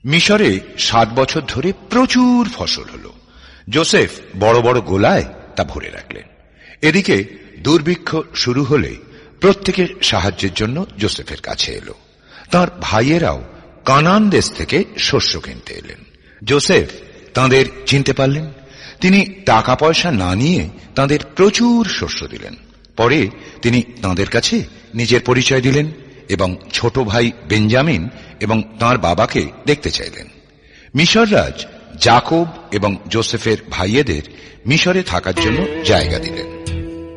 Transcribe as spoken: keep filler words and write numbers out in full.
মিশরে সাত বছর ধরে প্রচুর ফসল হল। যোসেফ বড় বড় গোলায় তা ভরে রাখলেন। এদিকে দুর্ভিক্ষ শুরু হলে প্রত্যেকের সাহায্যের জন্য যোসেফের কাছে এলো। তাঁর ভাইয়েরাও কানান দেশ থেকে শস্য কিনতে এলেন। যোসেফ তাঁদের চিনতে পারলেন। তিনি টাকা পয়সা না নিয়ে তাঁদের প্রচুর শস্য দিলেন। পরে তিনি তাঁদের কাছে নিজের পরিচয় দিলেন এবং ছোট ভাই বেঞ্জামিন এবং তাঁর বাবাকে দেখতে চাইলেন। মিশর রাজ যাকব এবং যোসেফের ভাইয়েদের মিশরে থাকার জন্য জায়গা দিলেন।